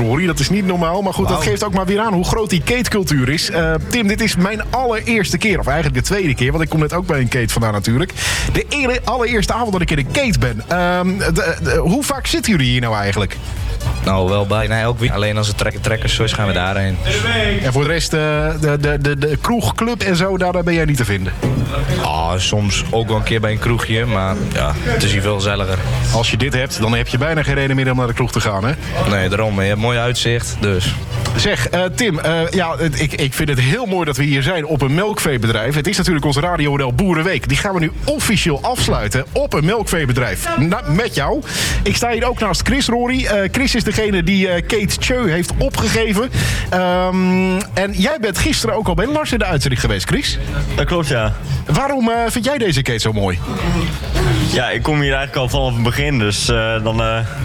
Rory. Dat is niet normaal. Maar goed, dat geeft ook maar weer aan hoe groot die katecultuur is. Tim, dit is mijn allereerste keer. Of eigenlijk de tweede keer. Want ik kom net ook bij een kate vandaan natuurlijk. De allereerste avond dat ik in een kate ben. Hoe vaak zitten jullie hier nou eigenlijk? Nou, wel bijna elk week. Alleen als het trekkers zo is, gaan we daarheen. En voor de rest, de kroegclub en zo, daar ben jij niet te vinden? Soms ook wel een keer bij een kroegje, maar ja, het is hier veel gezelliger. Als je dit hebt, dan heb je bijna geen reden meer om naar de kroeg te gaan, hè? Nee, daarom. Je hebt mooi uitzicht, dus... Zeg, Tim, ik vind het heel mooi dat we hier zijn op een melkveebedrijf. Het is natuurlijk ons radiomodel Boerenweek. Die gaan we nu officieel afsluiten op een melkveebedrijf. Met jou. Ik sta hier ook naast Chris, Rory. Chris is degene die Kate Tjeu heeft opgegeven. En jij bent gisteren ook al bij Lars in de uitzending geweest, Chris. Dat klopt, ja. Waarom vind jij deze Kate zo mooi? Ja, ik kom hier eigenlijk al vanaf het begin, dus dan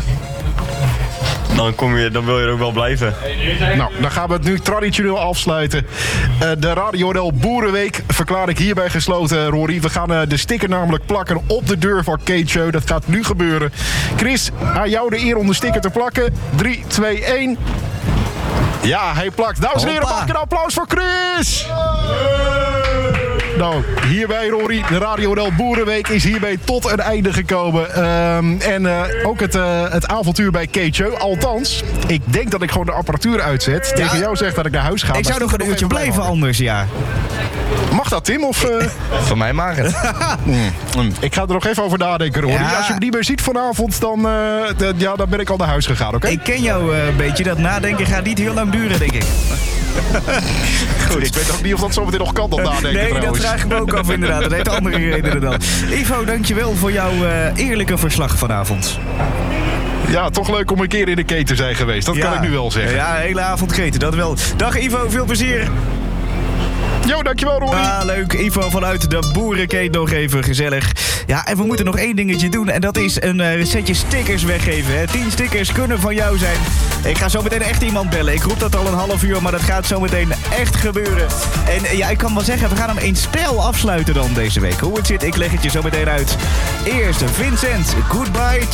wil je er ook wel blijven. Nou, dan gaan we het nu traditioneel afsluiten. De radiomodel Boerenweek verklaar ik hierbij gesloten, Rory. We gaan de sticker namelijk plakken op de deur van Kate Tjeu. Dat gaat nu gebeuren. Chris, aan jou de eer om de sticker te plakken. 3, 2, 1... Ja, hij plakt. Dames en heren, mag ik een applaus voor Chris? Nou, hierbij, Rory, de radiomodel Boerenweek is hierbij tot een einde gekomen. Ook het avontuur bij Kate Tjeu. Althans, ik denk dat ik gewoon de apparatuur uitzet. Tegen jou zeg dat ik naar huis ga. Ik zou nog een uurtje blijven anders, ja. Mag dat, Tim? Of, Voor mij mag het. Ik ga er nog even over nadenken, Rory. Ja. Als je me niet meer ziet vanavond, dan ben ik al naar huis gegaan, oké? Ik ken jou een beetje. Dat nadenken gaat niet heel lang duren, denk ik. Goed. Ik weet ook niet of dat zometeen nog kan, dat nadenken Nee, trouwens. dat vraag ik me ook af inderdaad. Dat heeft andere redenen dan. Ivo, dankjewel voor jouw eerlijke verslag vanavond. Ja, toch leuk om een keer in de keten te zijn geweest. Dat kan ik nu wel zeggen. Ja, hele avond keten, dat wel. Dag Ivo, veel plezier. Jo, dankjewel Rory. Leuk. Ivo vanuit de Boerenkeet nog even gezellig. Ja, en we moeten nog één dingetje doen. En dat is een setje stickers weggeven. Hè. 10 stickers kunnen van jou zijn. Ik ga zo meteen echt iemand bellen. Ik roep dat al een half uur, maar dat gaat zo meteen echt gebeuren. En ja, ik kan wel zeggen, we gaan hem in stijl afsluiten dan deze week. Hoe het zit, ik leg het je zo meteen uit. Eerst Vincent, Goodbye